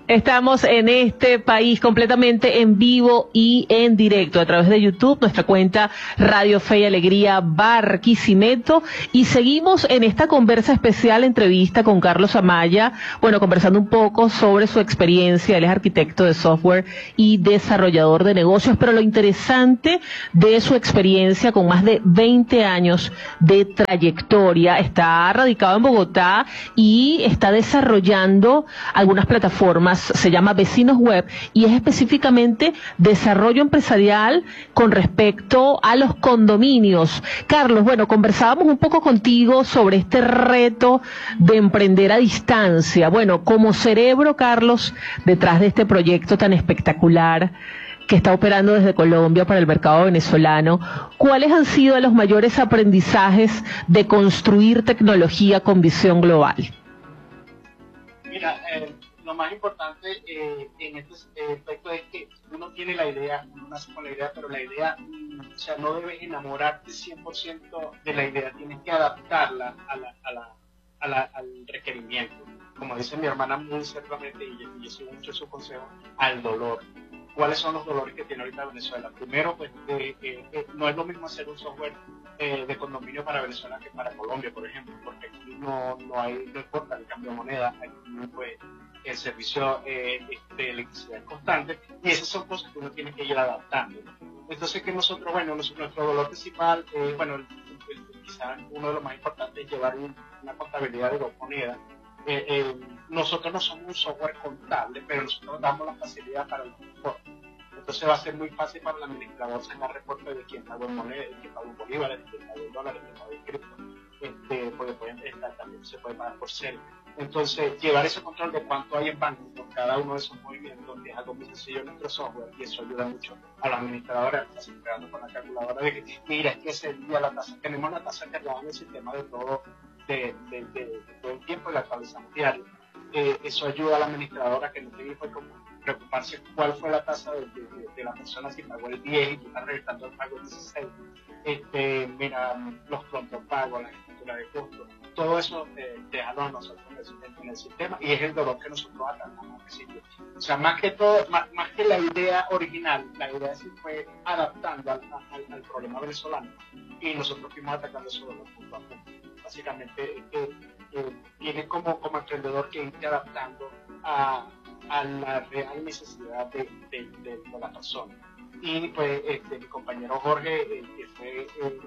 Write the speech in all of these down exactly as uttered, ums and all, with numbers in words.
Estamos en este país completamente en vivo y en directo a través de YouTube, nuestra cuenta Radio Fe y Alegría Barquisimeto, y seguimos en esta conversa especial, entrevista con Carlos Amaya, bueno, conversando un poco sobre su experiencia. Él es arquitecto de software y desarrollador de negocios, pero lo interesante de su experiencia, con más de veinte años de trayectoria, está radicado en Bogotá y está desarrollando algunas plataformas. Se llama Vecinos Web y es específicamente desarrollo empresarial con respecto a los condominios. Carlos, bueno, conversábamos un poco contigo sobre este reto de emprender a distancia. Bueno, como cerebro, Carlos, detrás de este proyecto tan espectacular que está operando desde Colombia para el mercado venezolano, ¿cuáles han sido los mayores aprendizajes de construir tecnología con visión global? Mira, eh... lo más importante eh, en este aspecto es que uno tiene la idea, uno nace con la idea, pero la idea, o sea, no debes enamorarte cien por ciento de la idea, tienes que adaptarla a la, a la, a la, al requerimiento. Como dice mi hermana muy ciertamente, y yo, y yo sigo mucho su consejo, al dolor. ¿Cuáles son los dolores que tiene ahorita Venezuela? Primero, pues, eh, eh, eh, no es lo mismo hacer un software eh, de condominio para Venezuela que para Colombia, por ejemplo, porque aquí no, no hay, no importa el cambio de moneda, aquí pues el servicio eh, de electricidad es constante, y esas son cosas que uno tiene que ir adaptando, ¿no? Entonces, que nosotros, bueno, nuestro dolor principal, eh, bueno, el, el, quizás uno de los más importantes es llevar un, una contabilidad de dos monedas. Eh, eh, nosotros no somos un software contable, pero nosotros damos la facilidad para el reporte. Entonces va a ser muy fácil para el administrador sacar reportes de quién pagó en moneda, de quién pagó en bolívares, de quién pagó en dólares, de quién pagó en cripto, este, porque pueden estar, también se puede pagar por cel. Entonces, llevar ese control de cuánto hay en banco por cada uno de esos movimientos es algo muy sencillo en nuestro software, y eso ayuda mucho a los administradores a estar creando con la calculadora de que, mira, es que ese día la tasa, tenemos la tasa cargada en el sistema de todo, de, de, de, de todo el tiempo, y la actualizamos diario. Eh, eso ayuda a la administradora que no tiene que preocuparse cuál fue la tasa de, de, de, de la persona si pagó el diez y tú estás revisando el pago el dieciséis. Este, mira, los prontos pagos, la estructura de costos, todo eso eh, déjalo a nosotros en el sistema, y es el dolor que nosotros atacamos al principio. O sea, más que todo, más, más que la idea original, la idea se fue adaptando al, al, al problema venezolano, y nosotros fuimos atacando eso dolor punto a punto. Básicamente, eh, eh, tiene como, como emprendedor que irte adaptando a, a la real necesidad de, de, de, de la persona. Y pues este, mi compañero Jorge, eh, que fue eh,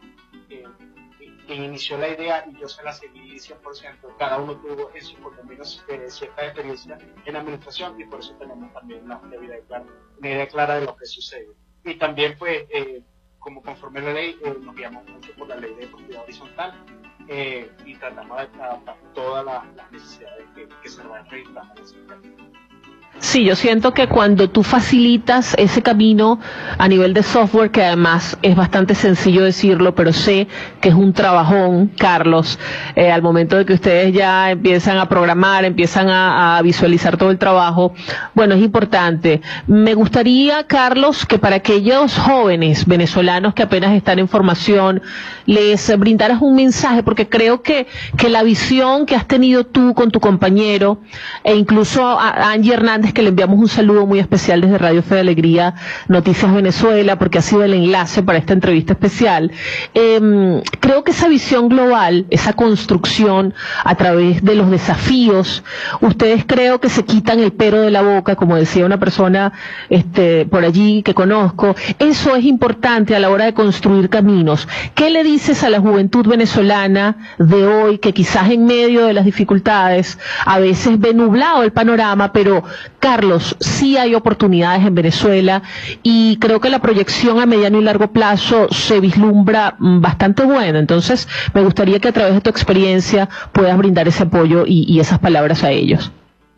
eh, quien inició la idea, y yo se la seguí cien por ciento. Cada uno tuvo en su por lo menos eh, cierta experiencia en administración, y por eso tenemos también una, una, idea, clara, una idea clara de lo que sucede. Y también, pues, eh, como conforme la ley, eh, nos guiamos mucho por la ley de propiedad horizontal, eh, y tratamos de adaptar todas las, las necesidades que, que se van registrando en ese camino. Sí, yo siento que cuando tú facilitas ese camino a nivel de software, que además es bastante sencillo decirlo, pero sé que es un trabajón, Carlos, eh, al momento de que ustedes ya empiezan a programar, empiezan a, a visualizar todo el trabajo, bueno, es importante. Me gustaría, Carlos, que para aquellos jóvenes venezolanos que apenas están en formación, les brindaras un mensaje, porque creo que, que la visión que has tenido tú con tu compañero, e incluso a, a Angie Hernández, que le enviamos un saludo muy especial desde Radio Fe de Alegría, Noticias Venezuela, porque ha sido el enlace para esta entrevista especial. Eh, creo que esa visión global, esa construcción a través de los desafíos, ustedes creo que se quitan el pero de la boca, como decía una persona este, por allí que conozco. Eso es importante a la hora de construir caminos. ¿Qué le dices a la juventud venezolana de hoy, que quizás en medio de las dificultades a veces ve nublado el panorama, pero Carlos, sí hay oportunidades en Venezuela, y creo que la proyección a mediano y largo plazo se vislumbra bastante buena? Entonces, me gustaría que a través de tu experiencia puedas brindar ese apoyo y, y esas palabras a ellos.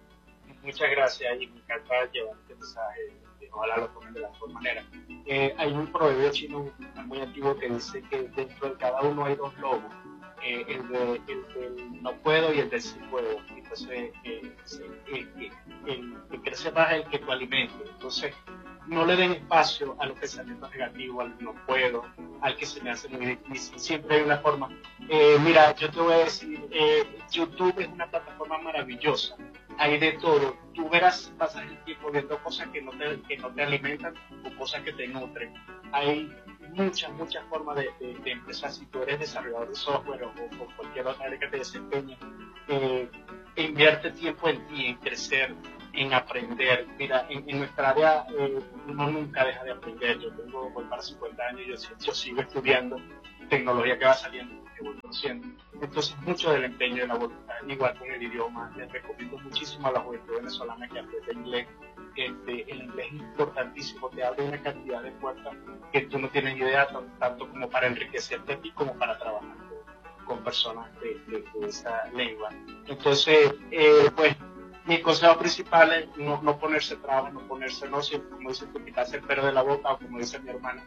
Muchas gracias, y me encanta llevar este mensaje, ojalá lo tomen de la mejor manera. Eh, hay un proverbio chino muy antiguo que dice que dentro de cada uno hay dos lobos. Eh, el, de, el del no puedo y el del sí puedo. Entonces, eh, eh, eh, el que crece más es el que tú alimentes. Entonces, no le den espacio a los pensamientos negativos, al no puedo, al que se me hace muy difícil. Siempre hay una forma. Eh, mira, yo te voy a decir, eh, YouTube es una plataforma maravillosa. hay de todo. Tú verás, pasas el tiempo viendo cosas que no te, que no te alimentan o cosas que te nutren. Hay muchas, muchas formas de, de, de empezar. Si tú eres desarrollador de software o, o cualquier otra área que te desempeñe, eh, invierte tiempo en ti, en crecer, en aprender. Mira, en, en nuestra área eh, uno nunca deja de aprender. Yo tengo, voy para cincuenta años y yo, yo sigo estudiando tecnología que va saliendo, que voy conociendo. Entonces, mucho del empeño de la voluntad, igual con el idioma. Les recomiendo muchísimo a la juventud venezolana que aprenda inglés. Este, el inglés es importantísimo, te abre una cantidad de puertas que tú no tienes idea, tanto como para enriquecerte a ti como para trabajar con, con personas de, de, de esa lengua. Entonces, eh, pues, mi consejo principal es no, no ponerse trabas, no ponerse no, siempre, como dice tú, quitarse el pelo de la boca, o como dice mi hermana,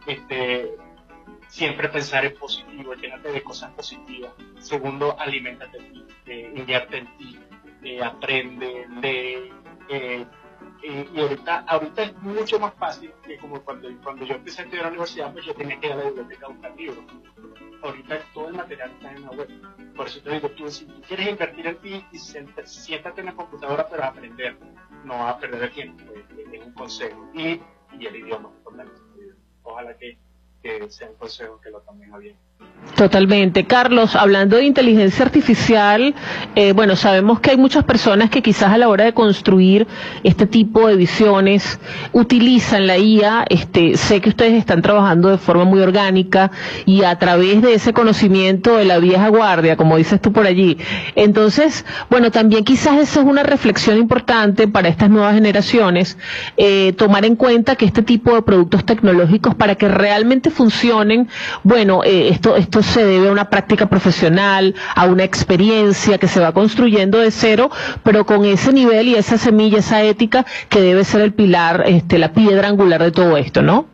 este, siempre pensar en positivo, llénate de cosas positivas. Segundo, aliméntate en ti, eh, invierte en ti, eh, aprende, lee, eh, eh, y ahorita, ahorita es mucho más fácil que como cuando, cuando yo empecé a estudiar en la universidad, pues yo tenía que ir a la biblioteca a buscar libros. Ahorita todo el material está en la web. Por eso te digo, tú, si tú quieres invertir en ti, y siéntate en la computadora, pero a aprender, no a perder el tiempo. Es un consejo. Y, y el idioma, totalmente. Ojalá que, que sea un consejo que lo tomen a bien. Totalmente. Carlos, hablando de inteligencia artificial, eh, bueno, sabemos que hay muchas personas que quizás a la hora de construir este tipo de visiones utilizan la I A. Este, sé que ustedes están trabajando de forma muy orgánica y a través de ese conocimiento de la vieja guardia, como dices tú por allí. Entonces, bueno, también quizás esa es una reflexión importante para estas nuevas generaciones, eh, tomar en cuenta que este tipo de productos tecnológicos, para que realmente funcionen, bueno, eh, esto, esto se debe a una práctica profesional, a una experiencia que se va construyendo de cero, pero con ese nivel y esa semilla, esa ética que debe ser el pilar, este, la piedra angular de todo esto, ¿no?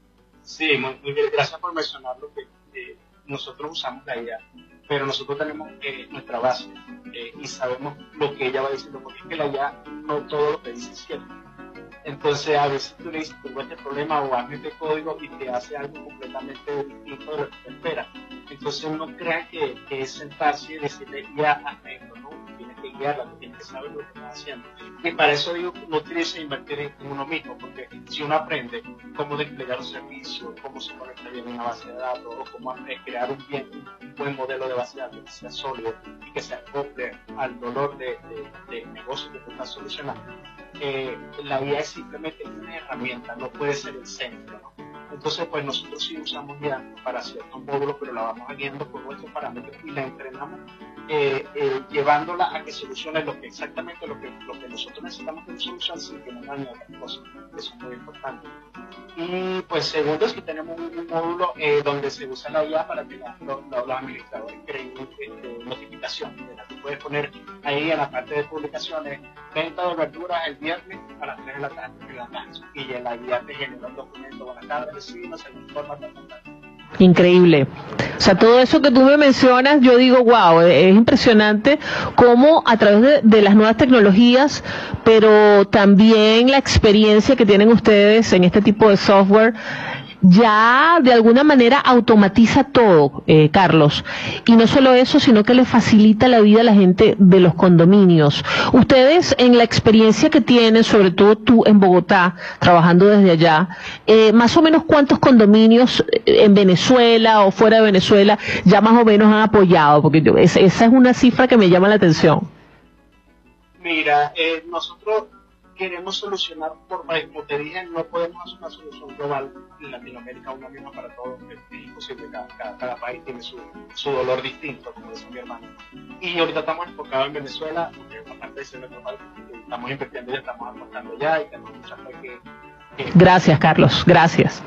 Sí, muy, muy bien. Gracias por mencionarlo, que eh, nosotros usamos la I A, pero nosotros tenemos eh, nuestra base eh, y sabemos lo que ella va diciendo, porque es que la I A no todo lo que dice es cierto. Entonces, a veces tú le dices, tengo este problema o hazme este código y te hace algo completamente distinto de lo que te espera. Entonces, no creas que, que es sentarse y decirle, ya, hazme esto, ¿no? Tienes que guiarla, tienes que saber lo que estás haciendo. Y para eso digo, no tienes que invertir en uno mismo, porque si uno aprende cómo desplegar un servicio, cómo se conecta bien en una base de datos, o cómo crear un, bien, un buen modelo de base de datos que sea sólido y que se acople al dolor de, de, de negocio que tú estás solucionando, eh, la I A es simplemente una herramienta, no puede ser el centro, ¿no? Entonces, pues nosotros sí usamos I A para ciertos módulos, pero la vamos guiando por nuestros parámetros y la entrenamos, eh, eh, llevándola a que solucione lo que exactamente lo que, lo que nosotros necesitamos que nos solucione sin que nos dañe otras cosas. Eso es muy importante. Y pues segundo es que tenemos un, un módulo eh, donde se usa la I A para que la, lo, lo, los administradores creen este, notificaciones. Tú puedes poner ahí en la parte de publicaciones, venta de verduras el viernes a las tres de la tarde, en la noche, y la I A te genera un documento, buenas tardes, sí, no sé, informa, tal, tal, tal. Increíble. O sea, todo eso que tú me mencionas, yo digo, wow, es impresionante cómo a través de, de las nuevas tecnologías, pero también la experiencia que tienen ustedes en este tipo de software, ya de alguna manera automatiza todo, eh, Carlos. Y no solo eso, sino que le facilita la vida a la gente de los condominios. Ustedes, en la experiencia que tienen, sobre todo tú en Bogotá, trabajando desde allá, eh, más o menos cuántos condominios en Venezuela o fuera de Venezuela ya más o menos han apoyado, porque yo, esa, esa es una cifra que me llama la atención. Mira, eh, nosotros queremos solucionar por país, como te dije, no podemos hacer una solución global en Latinoamérica, una misma para todos, es imposible, cada, cada, cada país tiene su, su dolor distinto, como dice mi hermano. Y ahorita estamos enfocados en Venezuela, porque aparte de ser nuestro país, estamos invirtiendo y estamos apostando ya y tenemos mucha fe que, que... Gracias, Carlos, gracias.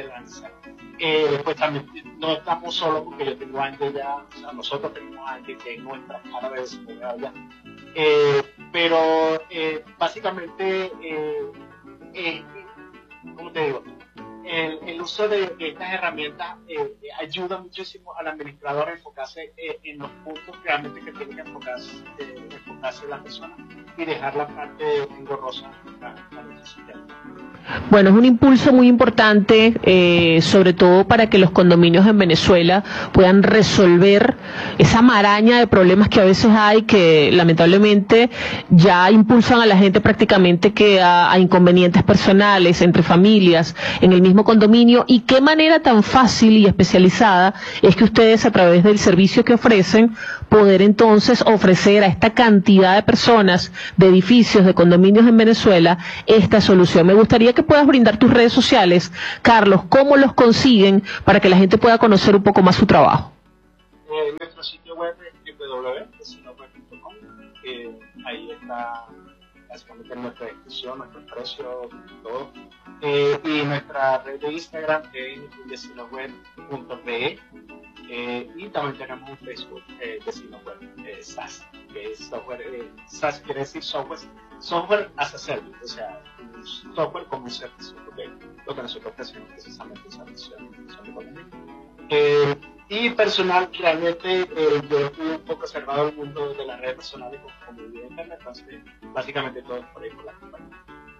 Eh, pues también no estamos solos, porque yo tengo Ángel ya, o sea, nosotros tenemos Ángel que es nuestra cara de desarrollo ya. Eh, pero eh, básicamente, eh, eh, ¿cómo te digo? El, el uso de, de estas herramientas eh, ayuda muchísimo al administrador a enfocarse eh, en los puntos realmente que tiene que enfocarse, eh, enfocarse la persona y dejar la parte engorrosa para, para sistema. Bueno, es un impulso muy importante, eh, sobre todo para que los condominios en Venezuela puedan resolver esa maraña de problemas que a veces hay, que lamentablemente ya impulsan a la gente prácticamente que a, a inconvenientes personales entre familias en el mismo condominio. Y qué manera tan fácil y especializada es que ustedes, a través del servicio que ofrecen, poder entonces ofrecer a esta cantidad de personas, de edificios, de condominios en Venezuela, esta solución. Me gustaría que puedas brindar tus redes sociales, Carlos, cómo los consiguen para que la gente pueda conocer un poco más su trabajo. Eh, nuestro sitio web es doble u doble u doble u punto vecinoweb punto com. Eh, ahí está básicamente nuestra descripción, nuestro precio, todo. Eh, y nuestra red de Instagram es vecinoweb punto be. Eh, y también tenemos un Facebook, eh, vecinoweb, eh, S A S, que es software, eh, S A S quiere decir software, software as a service, o sea, un software como un servicio, porque lo que nosotros ofrecemos precisamente es un servicio de economía. Eh, y personal, realmente eh, yo estoy un poco cerrado al mundo de las redes personales como mi vida internet, entonces básicamente todo es por ahí por la compañía.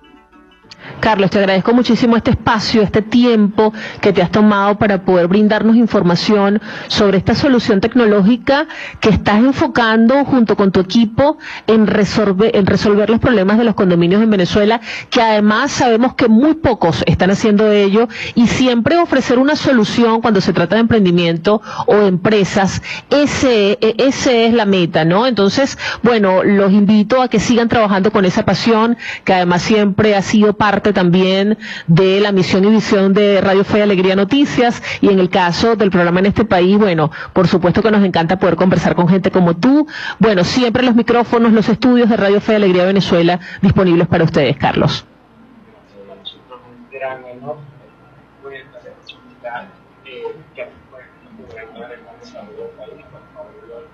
Carlos, te agradezco muchísimo este espacio, este tiempo que te has tomado para poder brindarnos información sobre esta solución tecnológica que estás enfocando junto con tu equipo en resolver, en resolver los problemas de los condominios en Venezuela, que además sabemos que muy pocos están haciendo ello, y siempre ofrecer una solución cuando se trata de emprendimiento o empresas, ese, ese es la meta, ¿no? Entonces, bueno, los invito a que sigan trabajando con esa pasión, que además siempre ha sido parte también de la misión y visión de Radio Fe y Alegría Noticias, y en el caso del programa En Este País, bueno, por supuesto que nos encanta poder conversar con gente como tú. Bueno, siempre los micrófonos, los estudios de Radio Fe y Alegría Venezuela disponibles para ustedes, Carlos. Para nosotros es un gran honor, muy especial oportunidad eh, que nos puedan dar el más desarrollo del país, por favor,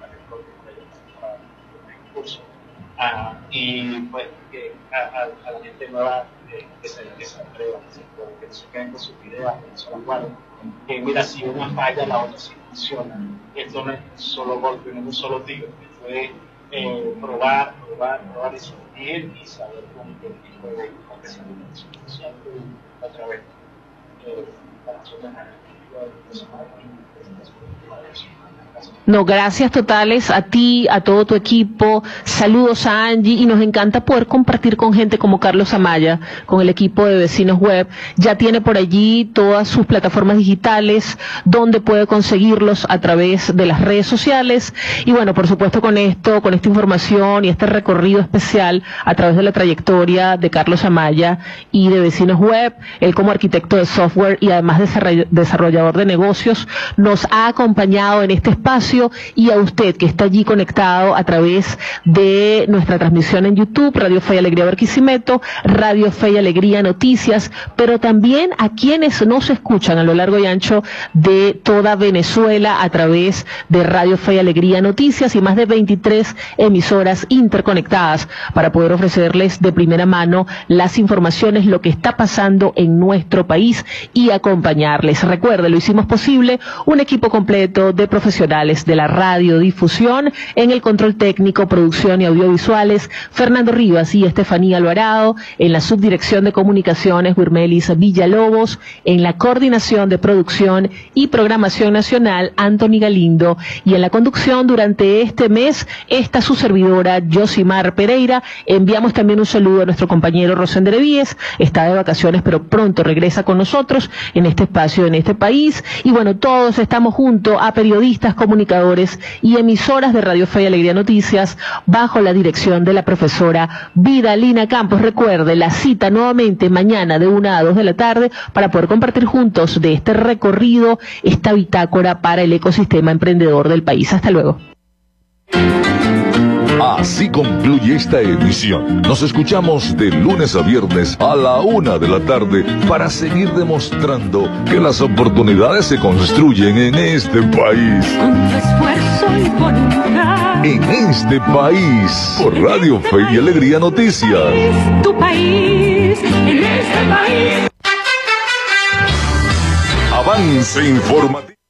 para el curso. Ah, y pues que a, a, a la gente nueva eh, que se que se atreva, que se, que no se queden con sus ideas, que no se las guarden. Que mira, si una falla, la otra sí funciona. Esto no es un solo golpe, no es un solo tiro. Fue eh, probar, probar, probar y surgir y saber con qué tipo de profesionalización otra vez. Eh, para nosotros No, gracias totales a ti, a todo tu equipo, saludos a Angie, y nos encanta poder compartir con gente como Carlos Amaya, con el equipo de Vecinos Web. Ya tiene por allí todas sus plataformas digitales, donde puede conseguirlos a través de las redes sociales, y bueno, por supuesto con esto, con esta información y este recorrido especial a través de la trayectoria de Carlos Amaya y de Vecinos Web, él como arquitecto de software y además desarrollador de negocios, nos ha acompañado en este espacio, y a usted que está allí conectado a través de nuestra transmisión en YouTube, Radio Fe y Alegría Barquisimeto, Radio Fe y Alegría Noticias, pero también a quienes nos escuchan a lo largo y ancho de toda Venezuela a través de Radio Fe y Alegría Noticias y más de veintitrés emisoras interconectadas para poder ofrecerles de primera mano las informaciones, lo que está pasando en nuestro país y acompañarles. Recuerde, lo hicimos posible un equipo completo de profesionales de la radiodifusión, en el control técnico, producción y audiovisuales, Fernando Rivas y Estefanía Alvarado, en la subdirección de comunicaciones, Wirmelis Villalobos, en la coordinación de producción y programación nacional, Anthony Galindo, y en la conducción durante este mes, está su servidora, Yosimar Pereira. Enviamos también un saludo a nuestro compañero Rosender Víez, está de vacaciones, pero pronto regresa con nosotros en este espacio, en este país, y bueno, todos estamos junto a periodistas, comunicadores y emisoras de Radio Fe y Alegría Noticias bajo la dirección de la profesora Vidalina Campos. Recuerde, la cita nuevamente mañana de una a dos de la tarde para poder compartir juntos de este recorrido, esta bitácora para el ecosistema emprendedor del país. Hasta luego. Así concluye esta emisión. Nos escuchamos de lunes a viernes a la una de la tarde para seguir demostrando que las oportunidades se construyen en este país. Con tu esfuerzo y voluntad. En este país, por Radio Fe y Alegría Noticias. Tu país, en este país. Avance informativo.